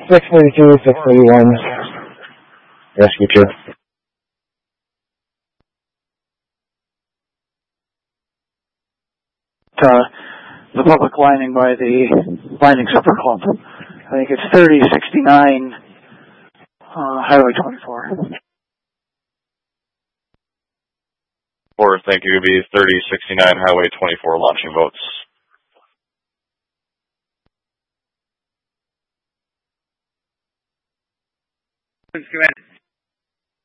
632, 631. Rescue 2. The public lining by the Lining Supper Club. I think it's 3069 Highway 24. Or thank you, be 3069 Highway 24 launching votes. Command.